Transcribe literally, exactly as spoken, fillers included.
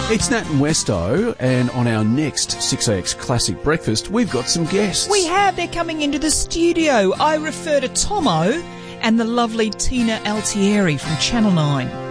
It's Nat and Westo, and on our next six A X Classic Breakfast, we've got some guests. We have. They're coming into the studio. I refer to Tomo and the lovely Tina Altieri from Channel nine.